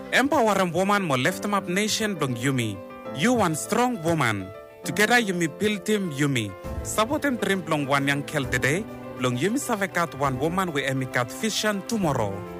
Empowering woman mo lift up nation dong Yumi. You one strong woman. Together Yumi build team Yumi. Sabotem dream long one young kel today. Long Yumi savekat one woman we emikat vision tomorrow.